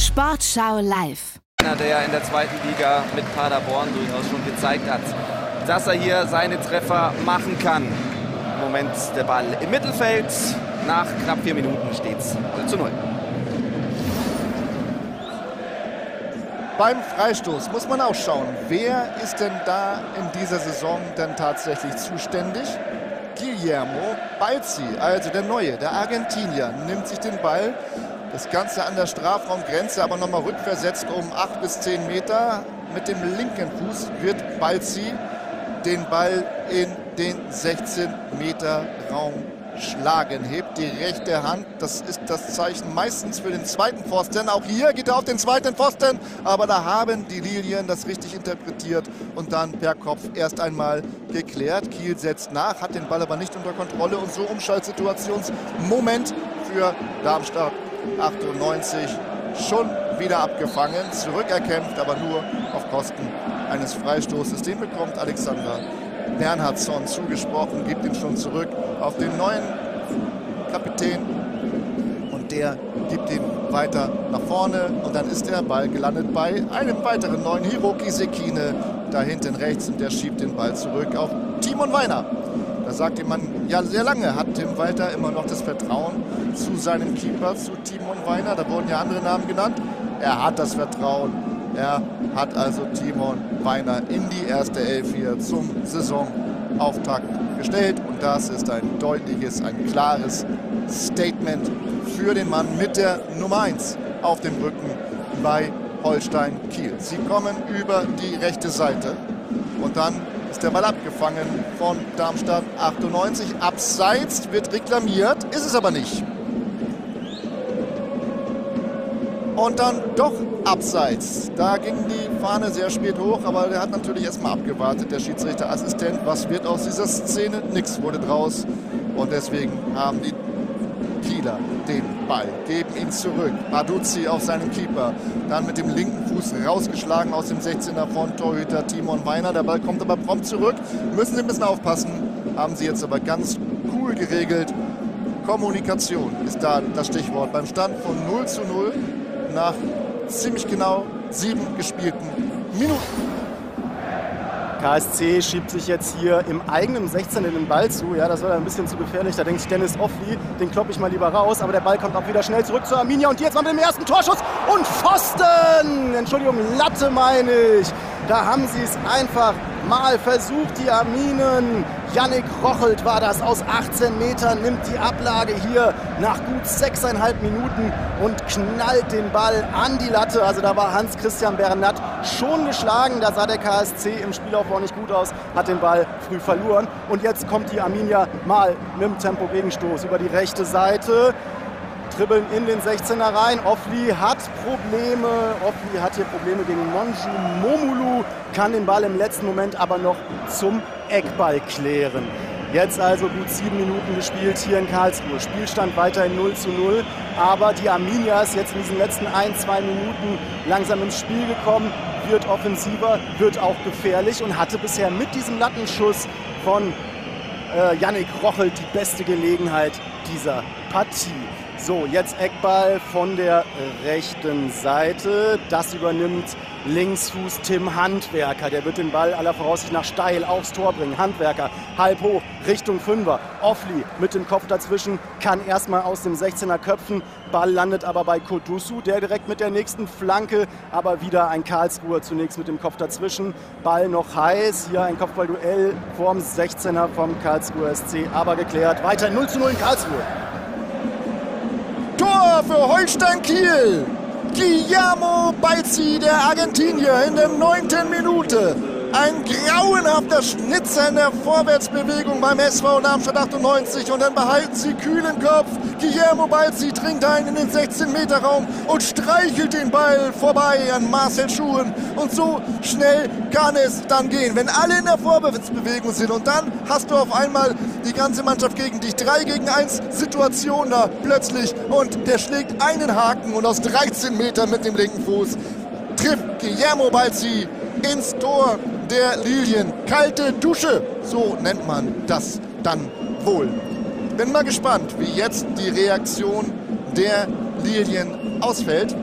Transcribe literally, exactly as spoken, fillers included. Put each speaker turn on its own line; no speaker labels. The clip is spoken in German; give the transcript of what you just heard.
Sportschau live.
Einer, der in der zweiten Liga mit Paderborn durchaus schon gezeigt hat, dass er hier seine Treffer machen kann. Im Moment der Ball im Mittelfeld. Nach knapp vier Minuten steht es null zu null.
Beim Freistoß muss man auch schauen, wer ist denn da in dieser Saison denn tatsächlich zuständig? Guillermo Balzi, also der Neue, der Argentinier, nimmt sich den Ball. Das Ganze an der Strafraumgrenze, aber nochmal rückversetzt um acht bis zehn Meter. Mit dem linken Fuß wird Balzi den Ball in den sechzehn Meter Raum schlagen. Hebt die rechte Hand, das ist das Zeichen meistens für den zweiten Pfosten. Auch hier geht er auf den zweiten Pfosten, aber da haben die Lilien das richtig interpretiert und dann per Kopf erst einmal geklärt. Kiel setzt nach, hat den Ball aber nicht unter Kontrolle und so Umschaltsituationsmoment für Darmstadt achtundneunzig. Schon wieder abgefangen, zurückerkämpft, aber nur auf Kosten eines Freistoßes. Den bekommt Alexander Bernhardsson zugesprochen, gibt ihn schon zurück auf den neuen Kapitän und der gibt ihn weiter nach vorne und dann ist der Ball gelandet bei einem weiteren neuen, Hiroki Sekine, da hinten rechts, und der schiebt den Ball zurück auf Timon Weiner. Da sagte man, ja, sehr lange hat Tim Walter immer noch das Vertrauen zu seinem Keeper, zu Timon Weiner. Da wurden ja andere Namen genannt. Er hat das Vertrauen. Er hat also Timon Weiner in die erste Elf hier zum Saisonauftakt gestellt. Und das ist ein deutliches, ein klares Statement für den Mann mit der Nummer eins auf dem Rücken bei Holstein Kiel. Sie kommen über die rechte Seite und dann ist der Ball abgefangen von Darmstadt achtundneunzig. Abseits wird reklamiert, ist es aber nicht. Und dann doch abseits. Da ging die Fahne sehr spät hoch, aber der hat natürlich erstmal abgewartet, der Schiedsrichterassistent. Was wird aus dieser Szene? Nix wurde draus. Und deswegen haben die Kieler den Ball, geben ihn zurück. Aduzzi auf seinen Keeper. Dann mit dem linken Fuß rausgeschlagen aus dem sechzehner von Torhüter Timon Weiner. Der Ball kommt aber prompt zurück. Müssen Sie ein bisschen aufpassen. Haben sie jetzt aber ganz cool geregelt. Kommunikation ist da das Stichwort. Beim Stand von null zu null nach ziemlich genau sieben gespielten Minuten.
K S C schiebt sich jetzt hier im eigenen sechzehner den Ball zu. Ja, das war ein bisschen zu gefährlich. Da denkt sich Dennis Offli, den kloppe ich mal lieber raus. Aber der Ball kommt auch wieder schnell zurück zu Arminia. Und jetzt mal mit dem ersten Torschuss. Und Pfosten! Entschuldigung, Latte meine ich. Da haben sie es einfach mal versucht, die Arminen. Yannick Rochelt war das aus achtzehn Metern, nimmt die Ablage hier nach gut sechseinhalb Minuten und knallt den Ball an die Latte. Also da war Hans-Christian Bernat schon geschlagen. Da sah der K S C im Spielaufbau nicht gut aus, hat den Ball früh verloren. Und jetzt kommt die Arminia mal mit dem Tempo-Gegenstoß über die rechte Seite. Dribbeln in den sechzehner rein. Offli hat Probleme. Offli hat hier Probleme gegen Monju Momulu. Kann den Ball im letzten Moment aber noch zum Eckball klären. Jetzt also gut sieben Minuten gespielt hier in Karlsruhe. Spielstand weiterhin null zu null. Aber die Arminia ist jetzt in diesen letzten ein, zwei Minuten langsam ins Spiel gekommen. Wird offensiver, wird auch gefährlich und hatte bisher mit diesem Lattenschuss von äh, Yannick Rochelt die beste Gelegenheit dieser Partie. So, jetzt Eckball von der rechten Seite. Das übernimmt Linksfuß Tim Handwerker. Der wird den Ball aller Voraussicht nach steil aufs Tor bringen. Handwerker halb hoch Richtung Fünfer. Offli mit dem Kopf dazwischen kann erstmal aus dem sechzehner köpfen. Ball landet aber bei Kodusu, der direkt mit der nächsten Flanke. Aber wieder ein Karlsruher zunächst mit dem Kopf dazwischen. Ball noch heiß. Hier ein Kopfballduell vorm sechzehner vom Karlsruher S C. Aber geklärt. Weiter null zu null in Karlsruhe.
Tor für Holstein Kiel. Guillermo Balzi, der Argentinier, in der neunten Minute. Ein grauenhafter Schnitzer in der Vorwärtsbewegung beim S V Darmstadt achtundneunzig. Und dann behalten sie kühlen Kopf. Guillermo Balzi dringt ein in den sechzehn Meter Raum und streichelt den Ball vorbei an Marcel Schuhen. Und so schnell kann es dann gehen, wenn alle in der Vorwärtsbewegung sind. Und dann hast du auf einmal die ganze Mannschaft gegen dich. drei gegen eins Situation da plötzlich. Und der schlägt einen Haken und aus dreizehn Metern mit dem linken Fuß trifft Guillermo Balzi ins Tor der Lilien. Kalte Dusche, so nennt man das dann wohl. Bin mal gespannt, wie jetzt die Reaktion der Lilien ausfällt.